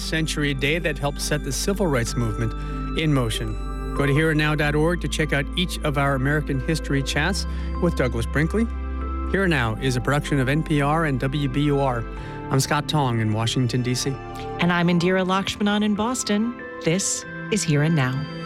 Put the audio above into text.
century, a day that helped set the civil rights movement in motion. Go to hereandnow.org to check out each of our American History Chats with Douglas Brinkley. Here and Now is a production of NPR and WBUR. I'm Scott Tong in Washington, D.C. And I'm Indira Lakshmanan in Boston. This is Here and Now.